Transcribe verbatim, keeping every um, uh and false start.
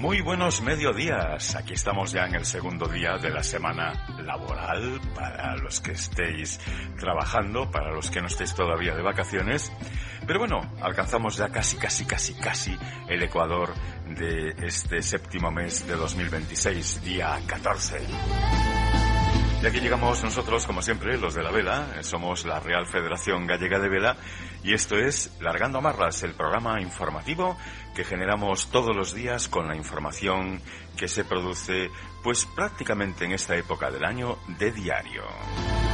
Muy buenos mediodías, aquí estamos ya en el segundo día de la semana laboral para los que estéis trabajando, para los que no estéis todavía de vacaciones, pero bueno, alcanzamos ya casi, casi, casi, casi el ecuador de este séptimo mes de dos mil veintiséis, día catorce. Y aquí llegamos nosotros, como siempre, los de la vela, somos la Real Federación Gallega de Vela, y esto es Largando Amarras, el programa informativo que generamos todos los días con la información que se produce, pues prácticamente en esta época del año, de diario.